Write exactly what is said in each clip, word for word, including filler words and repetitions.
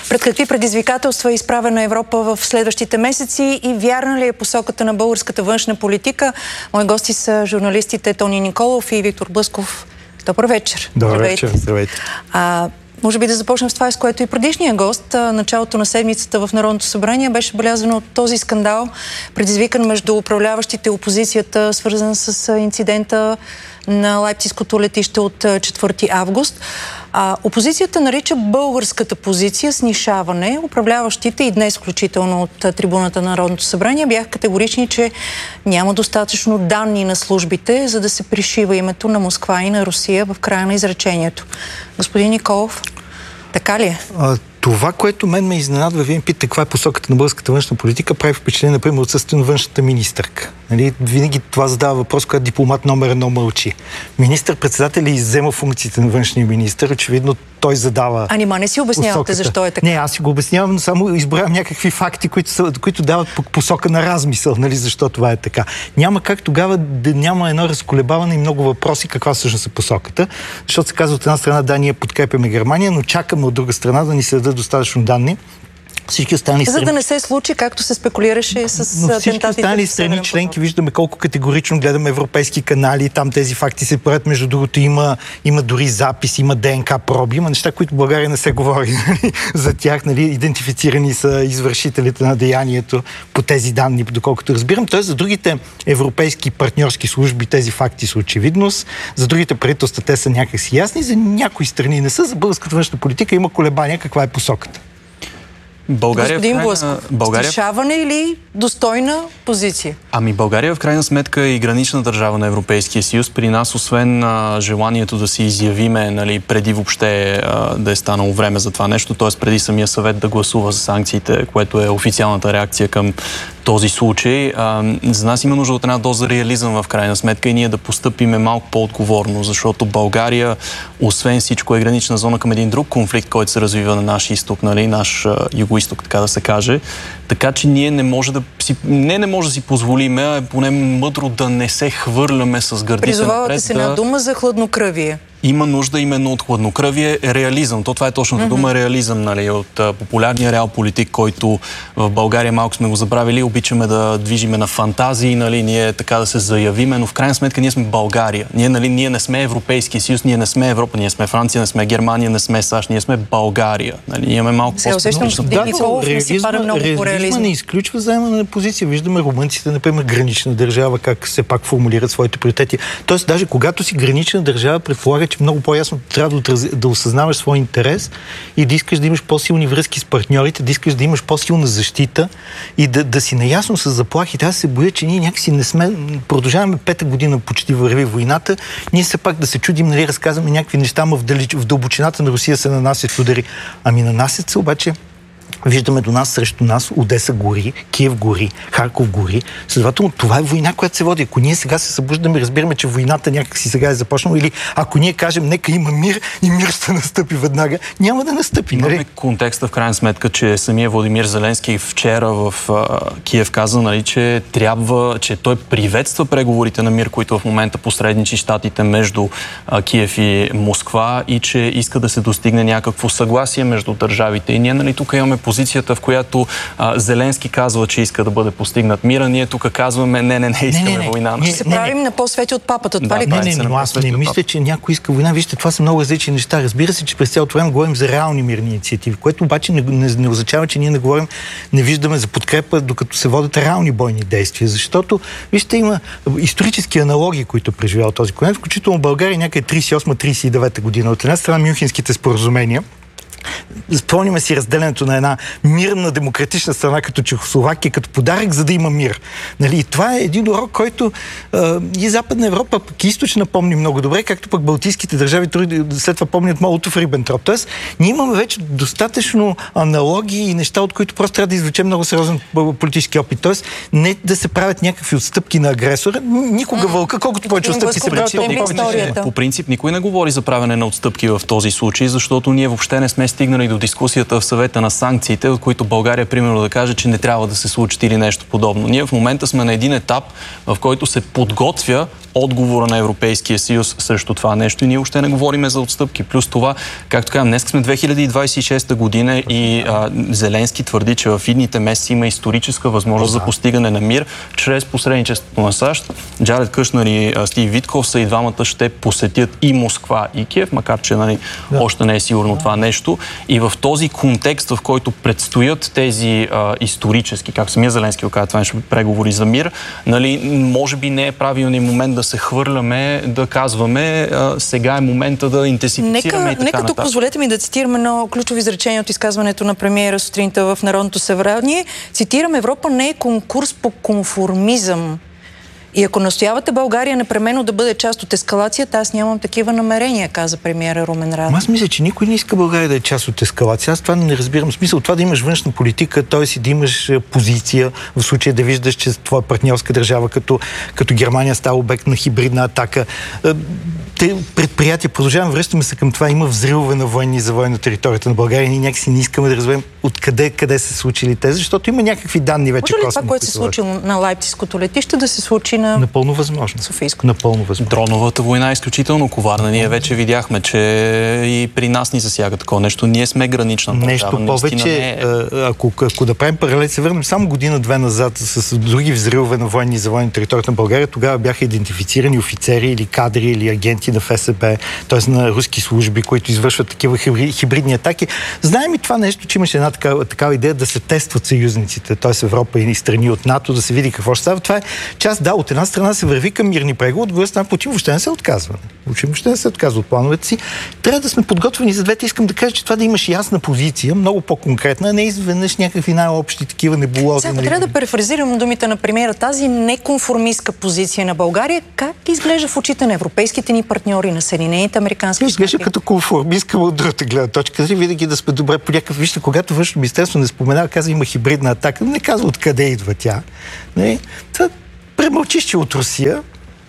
Пред какви предизвикателства е изправена Европа в следващите месеци и вярна ли е посоката на българската външна политика? Мои гости са журналистите Тони Николов и Виктор Блъсков. Добър вечер. Добър вечер. Здравейте. А, може би да започнем с това, с което и предишния гост. Началото на седмицата в Народното събрание беше белязано от този скандал, предизвикан между управляващите и опозицията, свързан с инцидента на Лайпцигското летище от четвърти август. А, опозицията нарича българската позиция снишаване. Управляващите и днес, включително от трибуната на Народното събрание, бяха категорични, че няма достатъчно данни на службите, за да се пришива името на Москва и на Русия в края на изречението. Господин Николов, така ли е? А, това, което мен ме изненадва, вие ми питате каква е посоката на българската външна политика, прави впечатление, например, отсъствие на външната министърка. Нали? Винаги това задава въпрос, когато дипломат номер едно мълчи. Министър-председателят иззема функциите на външния министър, очевидно той задава. А нима не си обяснявате посоката. Защо е така? Не, аз си го обяснявам, но само изброявам някакви факти, които, са, които дават посока на размисъл, нали, защо това е така. Няма как тогава да няма едно разколебаване и много въпроси каква всъщност е посоката, защото се казва от една страна да, ние подкрепяме Германия, но чакаме от друга страна да ни се дадат достатъчно данни. Всички останали За да не се случи, както се спекулираше с атентатите. Но всички останали страни членки виждаме колко категорично гледаме европейски канали, там тези факти се правят, между другото има, има дори запис, има ДНК проби, има неща, които в България не се говори за тях, нали, идентифицирани са извършителите на деянието по тези данни, доколкото разбирам. Тоест за другите европейски партньорски служби тези факти са очевидност, за другите правителства те са някакси ясни, за някои страни не са, за българската външна политика има колебания каква е посоката. България Господин в крайна... България... Стишаване или достойна позиция? Ами България в крайна сметка е и гранична държава на Европейския съюз. При нас, освен а, желанието да се изявиме, нали, преди въобще а, да е станало време за това нещо, т.е. преди самия съвет да гласува за санкциите, което е официалната реакция към този случай, а, за нас има нужда от една доза реализъм в крайна сметка и ние да постъпиме малко по-отговорно, защото България, освен всичко, е гранична зона към един друг конфликт, който се развива на наш изток, нали, наш а, югоизток, така да се каже. Така че ние не може да си, не, не може да си позволиме, а поне мъдро да не се хвърляме с гърдите напред. Призовавате се на дума за хладнокръвие. Има нужда именно от хладнокръвие, реализъм. То това е точната mm-hmm. дума, реализъм, нали, от а, популярния реал политик, който в България малко сме го забравили, обичаме да движиме на фантазии, нали, ние така да се заявиме, но в крайна сметка ние сме България. Ние, нали, ние не сме Европейски съюз, ние не сме Европа, ние сме Франция, не сме Германия, не сме САЩ, ние сме България. Нали, ние имаме малко по-специално. Да, реализма не изключва заемане на позиция. Виждаме румънците, например, гранична държава, как все пак формулират своите приоритети. Тоест, даже когато си гранична държава, предполага, че много по-ясно трябва да, отрази, да осъзнаваш своя интерес и да искаш да имаш по-силни връзки с партньорите, да искаш да имаш по-силна защита и да, да си наясно с заплахите. Аз се боя, че ние някакси не сме... Продължаваме пета година почти върви войната. Ние все пак да се чудим, нали, разказваме някакви неща, ама в, далеч, в дълбочината на Русия се нанасят удари. Ами нанасят се обаче... Виждаме до нас, срещу нас, Одеса гори, Киев гори, Харков гори. Следователно, това е война, която се води. Ако ние сега се събуждаме, разбираме, че войната някакси сега е започнала, или ако ние кажем, нека има мир и мир ще настъпи веднага, няма да настъпи. Имаме нали? Контекста в крайна сметка, че самия Владимир Зеленски вчера в а, Киев каза, нали, че трябва, че той приветства преговорите на мир, които в момента посредничи щатите между а, Киев и Москва и че иска да се достигне някакво съгласие между държавите. И ние, нали, тук имаме позицията, в която а, Зеленски казва, че иска да бъде постигнат мира. Ние тук казваме, не, не, не, искаме не, не, война. Ще се правим на по-свети от папата. Това да, ли не, не, не, но аз не мисля, че някой иска война. Вижте, това са много различни неща. Разбира се, че през цялото време говорим за реални мирни инициативи, което обаче не, не, не означава, че ние не говорим, не виждаме за подкрепа, докато се водят реални бойни действия. Защото, вижте, има исторически аналогии, които преживял този конфликт, включително България някъде тридесет и осма тридесет и девета година. От една страна Мюнхенските споразумения. Спомняме си разделянето на една мирна демократична страна като Чехословакия, като подарък, за да има мир. Нали? И това е един урок, който а, и Западна Европа, пък и Източна помни много добре, както пък Балтийските държави след това помнят Молотов-Рибентроп. Тоест, ние имаме вече достатъчно аналогии и неща, от които просто трябва да извлечем много сериозен политически опит. Тоест, не да се правят някакви отстъпки на агресора. Никога вълка, колкото повече отстъпки се правят, толкова повече. По принцип, никой не говори за правене на отстъпки в този случай, защото ние въобще не сме стигнали до дискусията в съвета на санкциите, от които България, примерно, да каже, че не трябва да се случи или нещо подобно. Ние в момента сме на един етап, в който се подготвя отговора на Европейския съюз срещу това нещо и ние още не говорим за отстъпки. Плюс това, както казвам, днес сме две хиляди двадесет и шеста година и а, Зеленски твърди, че в идните месеци има историческа възможност за постигане на мир чрез посредничеството на САЩ. Джаред Кушнер и а, Стив Витков са и двамата ще посетят и Москва, и Киев, макар че нали, да. още не е сигурно да. това нещо. И в този контекст, в който предстоят тези а, исторически, как самия Зеленски оказа това нещо, преговори за мир, нали, може би не е правилният момент да се хвърляме, да казваме а, сега е момента да интенсифицираме нека, и така нека нататък. тук позволете ми да цитирам едно ключово изречение от изказването на премиера сутринта в Народното събрание. Цитирам: Европа не е конкурс по конформизъм. И ако настоявате България непременно да бъде част от ескалацията, аз нямам такива намерения, каза премиера Румен Радев. Аз мисля, че никой не иска България да е част от ескалация. Аз това не разбирам. Смисъл това да имаш външна политика, т.е. да имаш позиция, в случая да виждаш, че твоя партньорска държава, като, като Германия, става обект на хибридна атака. Те предприятия, продължаваме, връщаме се към това, има взривове на военни завои на територията на България. Ние някакси не искаме да разберем откъде къде са случили те, защото има някакви данни вече. Може ли това, което се случи на Лайпцигското летище, да се случи на Напълно възможно. Софийско? Напълно възможно. Дроновата война е изключително коварна. Ние вече видяхме, че и при нас ни засяга такова нещо. Ние сме гранична държава. Нещо повече, е... ако, ако да правим паралел, се върнем само година-две назад с други взривове на военни завои на територията на България, тогава бяха идентифицирани офицери или кадри или агенти на ФСБ, т.е. на руски служби, които извършват такива хибридни атаки. Знаем и това нещо, че имаше една такава, такава идея да се тестват съюзниците, т.е. Европа и страни от НАТО, да се види какво ще става. Това е част, да, от една страна се върви към мирни преговори, от друга страна Путин въобще не се отказва. Путин въобще не се отказва от плановете си. Трябва да сме подготвени за двете. Искам да кажа, че това да имаш ясна позиция, много по-конкретна, не изведнъж някакви най-общи такива небулози. Сега, трябва да префразирам думите на премиера. Тази неконформистка позиция на България, как изглежда в очите на европейските ни партньори, на Съединените американски щати? Изглежда като конформистка от другата гледна точка. Винаги да сме добре по някакъв. Вижте, когато външно министерство не споменава, каза има хибридна атака, не казва откъде идва тя. Не? Това премълчиш, че от Русия.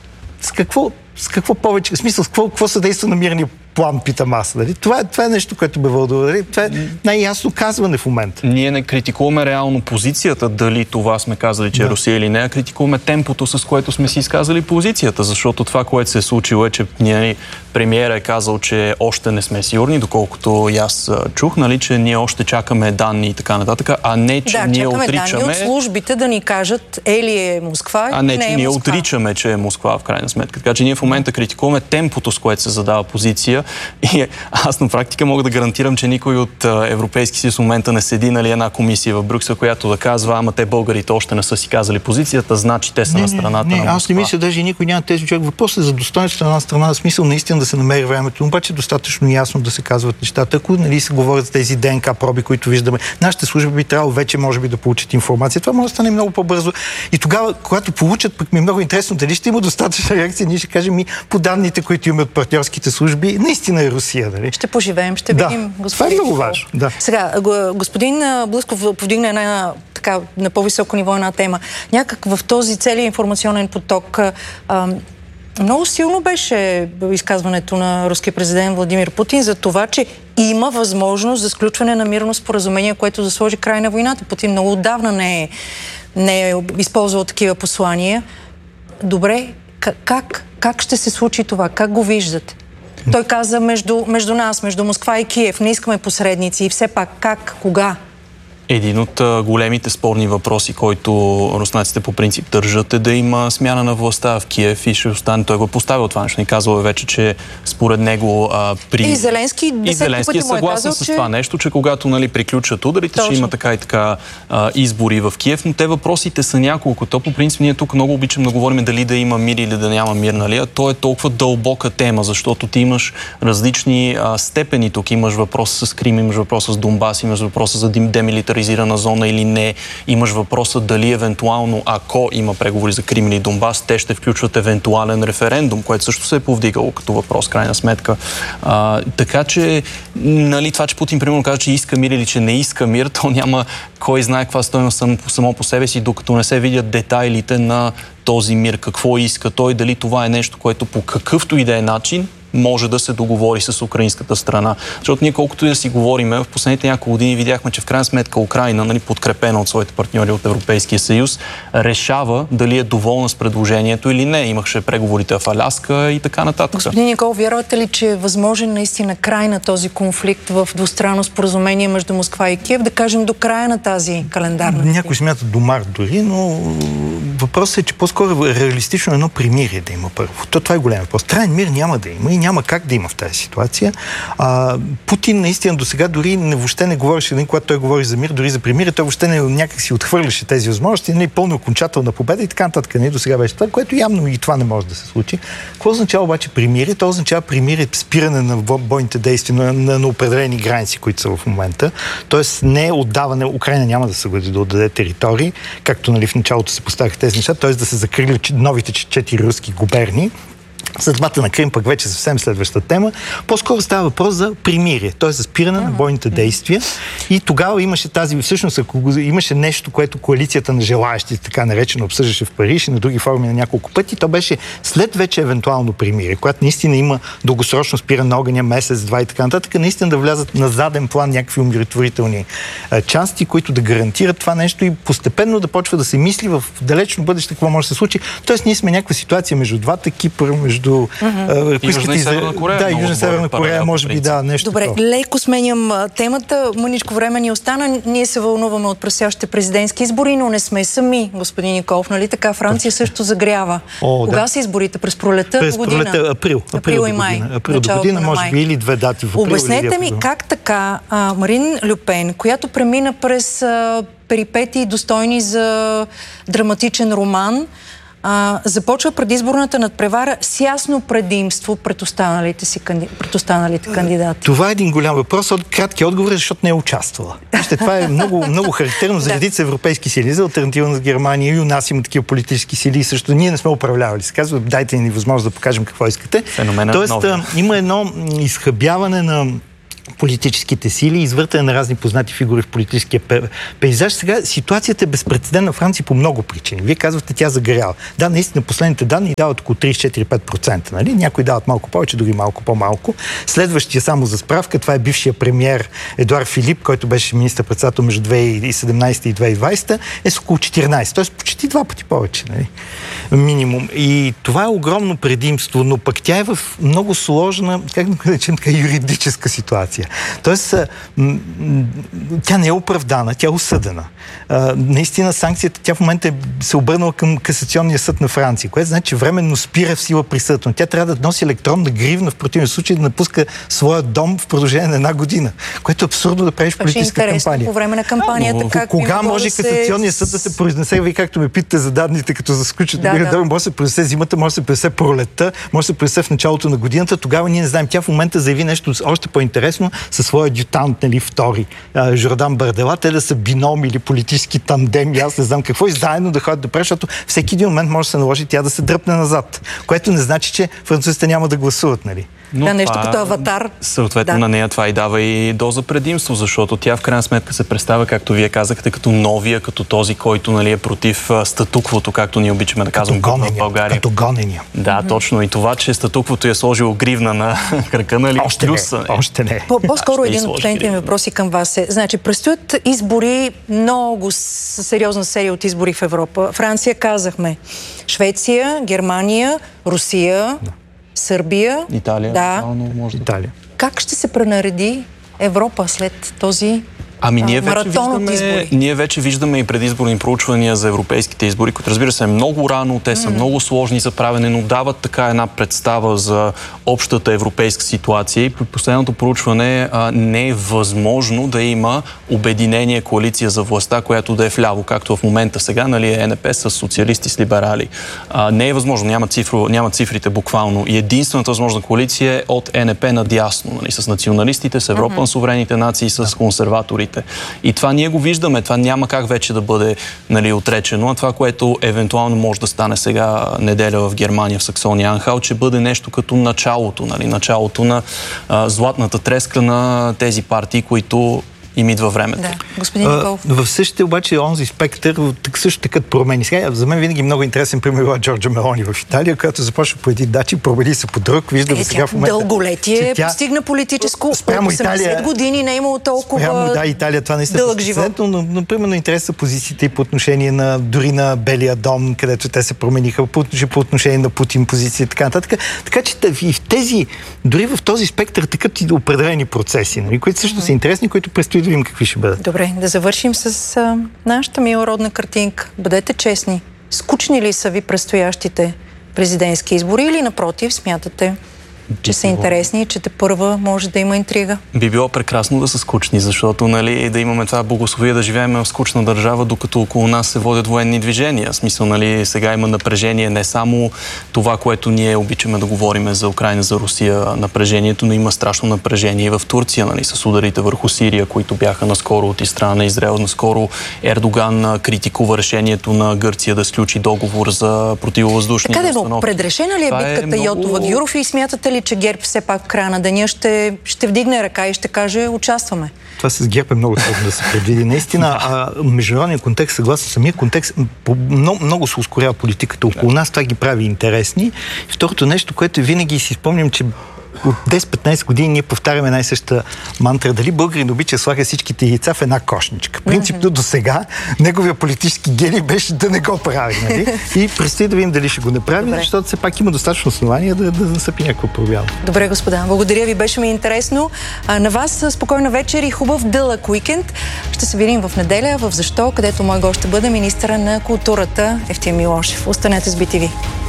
С какво, с какво повече, в смисъл, с какво, какво съдейства на мирния план, питам аз. Нали? Това, това е нещо, което бе вълдува. Нали? Това е най-ясно казване в момента. Ние не критикуваме реално позицията, дали това сме казали, че да. е Русия или не, а критикуваме темпото, с което сме си изказали позицията, защото това, което се е случило е, че ние, премиера е казал, че още не сме сигурни, доколкото и аз чух, нали, че ние още чакаме данни и така нататък, а не, че да, ние чакаме отричаме... данни от службите да ни кажат е ли е Москва, а не, не че е ние Москва. отричаме, че е Москва в крайна сметка. Така че ние в момента критикуваме темпото, с което се задава позиция. И аз на практика мога да гарантирам, че никой от Европейски съюз в момента не седи, нали, една комисия в Брюксел, която да казва, ама те българите още не са си казали позицията, значи те са не, на страната не, не, на Москва. Аз не мисля, даже никой няма тези човек. Въпросът е за достойнството на една страна, смисъл наистина да се намери времето, обаче достатъчно ясно да се казват нещата. Ако нали, се говорят за тези ДНК проби, които виждаме, нашите служби би трябвало вече може би да получат информация. Това може да стане много по-бързо. И тогава, когато получат, пък ми е много интересно дали ще има достатъчна реакция, ние ще кажем и по данните, които имат партньорските служби, наистина е Русия. Нали? Ще поживеем, ще да, видим. Това е много важно. Да. Сега, господин Блъсков повдигна една така на по-високо ниво една тема. Някак в този целия информационен поток а, много силно беше изказването на руския президент Владимир Путин за това, че има възможност за сключване на мирно споразумение, което да сложи край на войната. Путин много отдавна не е, не е използвал такива послания. Добре, как, как ще се случи това? Как го виждате? Той каза между, между нас, между Москва и Киев, не искаме посредници и все пак как, кога? Един от а, големите спорни въпроси, който руснаците по принцип държат, е да има смяна на властта в Киев и ще остане. Той го е поставил това нещо. И казал е вече, че според него а, при... И Зеленски, и Зеленски е съгласен с че... това нещо, че когато нали, приключат ударите, Точно. ще има така и така а, избори в Киев, но те въпросите са няколко. То по принцип ние тук много обичаме да говорим дали да има мир или да няма мир, нали? А то е толкова дълбока тема, защото ти имаш различни а, степени тук. Имаш въпроса с Крим, имаш въпроса с Донбас, имаш въпроса за демилитаризация зона или не. Имаш въпроса дали евентуално, ако има преговори за Крим или Донбас, те ще включват евентуален референдум, което също се е повдигало като въпрос, крайна сметка. А, така че, нали, това, че Путин примерно казва, че иска мир или че не иска мир, то няма кой знае каква стойност само по себе си, докато не се видят детайлите на този мир, какво иска той, дали това е нещо, което по какъвто и да е начин може да се договори с украинската страна. Защото ние колкото и да си говорим, в последните няколко години видяхме, че в крайна сметка Украйна, нали, подкрепена от своите партньори от Европейския съюз, решава дали е доволна с предложението или не. Имаше преговорите в Аляска и така нататък. Господин Никол, вярвате ли, че е възможен наистина край на този конфликт в двустранно споразумение между Москва и Киев, да кажем до края на тази календарна? Някой смята до март дори, но въпросът е, че по-скоро е реалистично едно примирие да има първо. То, това е голям въпрос. Траен мир няма да има и няма как да има в тази ситуация. А, Путин наистина до сега дори не, въобще не говореше, когато той говори за мир, дори за примирие, той въобще не, някак си отхвърляше тези възможности, не пълно окончателна победа и така нататък. Не, до сега беше това, което явно и това не може да се случи. Какво означава обаче примирие? То означава примирие, спиране на бойните действия на, на, на определени граници, които са в момента. Тоест не отдаване, Украйна няма да се бъде да отдаде територии, както, нали, в началото се поставяха тези неща, т.е. да се закрили новите четири руски губернии. Съдбата на Крим пък вече съвсем следваща тема. По-скоро става въпрос за примирие, т.е. за спиране на бойните действия. И тогава имаше тази, всъщност, ако имаше нещо, което коалицията на желаящите, така наречено, обсъждаше в Париж и на други форми на няколко пъти, то беше след вече евентуално примирие, когато наистина има дългосрочно спиране на огъня, месец, два и така нататък, наистина да влязат на заден план някакви умиротворителни части, които да гарантират това нещо и постепенно да почва да се мисли в далечно бъдеще какво може да се случи. Тоест ние сме някаква ситуация между двата, Кипър, между Uh-huh. Южна и Северна Корея. Да, Южна и Северна Корея, може би, да, нещо. Добре, такова. Леко сменям темата. Мъничко време ни остана. Ние се вълнуваме от предстоящите президентски избори, но не сме сами, господин Николов, нали така? Франция също загрява. О, Кога да. са изборите? През пролета През година? През пролета, април. Април, април и май. Април до година, може би, или две дати в април. Обяснете ми как така а, Марин Льо Пен, която премина през а, перипетии достойни за драматичен роман, А, започва предизборната надпревара с ясно предимство пред останалите, си, пред останалите кандидати. Това е един голям въпрос. От кратки отговори, защото не е участвала. Вижте, това е много, много характерно за редица европейски сили, за алтернатива на Германия и у нас има такива политически сили и също ние не сме управлявали. Се казва, дайте ни възможност да покажем какво искате. Феноменът Тоест, нови. има едно изхабяване на политическите сили, извъртане на разни познати фигури в политическия пейзаж. Сега ситуацията е безпрецедентна в Франция по много причини. Вие казвате, тя загоряла. Да, наистина, последните данни дават около трийсет и четири до пет процента. Нали? Някои дават малко повече, други малко по-малко. Следващия, само за справка, това е бившия премиер Едуард Филип, който беше министър-председател между две хиляди и седемнадесета и две хиляди и двадесета, е с около четиринадесет. Т.е. почти два пъти повече. Нали? Минимум. И това е огромно предимство, но пък тя е в много сложна, как да кажем, така юридическа ситуация. Тоест, тя не е оправдана, тя е осъдена. Наистина санкцията, тя в момента е се обърнала към касационния съд на Франция, което значи, че временно спира в сила присъдата. Тя трябва да носи електронна гривна, в противен случай да напуска своя дом в продължение на една година, което е абсурдно да правиш политическа кампания. По време на кампанията, а, как кога може да касационния съд да се произнесе, вие както ме питате за данните, като за сключат, да, да. може да се произнесе зимата, може да се произнесе пролетта, може да се произнесе в началото на годината, тогава ние не знаем. Тя в момента заяви нещо още по-интересно със своя адютант, нали, втори, Жордан Бардела, те да са биноми или политически тандеми, аз не знам какво, и заедно да ходят да правят, защото всеки един момент може да се наложи тя да се дръпне назад, което не значи, че французите няма да гласуват, нали? Но да, нещо като аватар. Съответно да. на нея това и дава и доза предимство, защото тя в крайна сметка се представя, както вие казахте, като новия, като този, който, нали, е против статуквото, както ние обичаме да казвам в България. Като гонения. Да, mm-hmm. точно. И това, че статуквото е сложило гривна на крака, нали? Още плюс, не, още не. По-скоро един от последните ми въпроси към вас е, значи, предстоят избори, много сериозна серия от избори в Европа. Франция, казахме, Швеция, Германия, Русия, да. Сърбия. Италия. Да. Може да. Италия. Как ще се пренареди Европа след този Ами ние вече, виждаме, ние вече виждаме и предизборни проучвания за европейските избори, които, разбира се, е много рано, те са mm. много сложни за правене, но дават така една представа за общата европейска ситуация. И при последното проучване а, не е възможно да има обединение, коалиция за властта, която да е вляво, както в момента сега, нали, е ЕНП с социалисти, с либерали. А, не е възможно, няма, цифро, няма цифрите буквално. И единствената възможна коалиция е от ЕНП надясно, нали, с националистите, с Европа mm-hmm. на суверените нации, с консерваторите. И това ние го виждаме. Това няма как вече да бъде, нали, отречено. А това, което евентуално може да стане сега неделя в Германия, в Саксония Анхалт, че бъде нещо като началото, нали, началото на а, златната треска на тези партии, които им идва времето. Да, господин Николов. В същите обаче онзи спектър так също така промени. Сега, за мен винаги много интересен пример била Джорджа Мелони в Италия, която започва по един начин, промени се по друг. Виждаме е, сега в момента. Дълголетие тя... постигна политическо. Спрямо Италия, години не е имало толкова спрямо, да, Италия, това наистина дълъг живот. Но, но, но примерно интереса позициите и по отношение на дори на Белия дом, където те се промениха, по, по отношение на Путин позиция и така нататък. Така че и в тези, дори в този спектър такът и определени процеси, нали, които също mm-hmm. са интересни, които предстои да видим какви ще бъдат. Добре, да завършим с а, нашата мила родна картинка. Бъдете честни. Скучни ли са ви предстоящите президентски избори или напротив смятате, че са интересни, че те първа може да има интрига? Би било прекрасно да са скучни, защото нали, да имаме това благословие да живеем в скучна държава, докато около нас се водят военни движения. В смисъл, нали, сега има напрежение не само това, което ние обичаме да говорим за Украйна, за Русия, напрежението, но има страшно напрежение и в Турция, нали, с ударите върху Сирия, които бяха наскоро от страна на Израел. Наскоро Ердоган критикува решението на Гърция да сключи договор за противовъздушни установки. Така да, предрешена ли е битката е много... Йотова-Гюров и смятате ли, че ГЕРБ все пак в края на деня ще, ще вдигне ръка и ще каже участваме? Това с ГЕРБ е много трудно да се предвиди. Наистина, а, международния контекст, съгласно самия контекст, много, много се ускорява политиката около нас, това ги прави интересни. И второто нещо, което винаги си спомням, че от десет-петнайсет години ние повтаряме най-съща мантра. Дали българин обича слага всичките яйца в една кошничка. Принципно до сега неговия политически гений беше да не го прави. Нали? И предстои да видим дали ще го направи, Добре. защото все пак има достатъчно основания да, да насъпи някаква пробяла. Добре, господа. Благодаря ви. Беше ми интересно. А на вас спокойна вечер и хубав дълъг уикенд. Ще се видим в неделя в Защо, където мой гост ще бъде министъра на културата Евтим Милошев. Останете с би ти ви.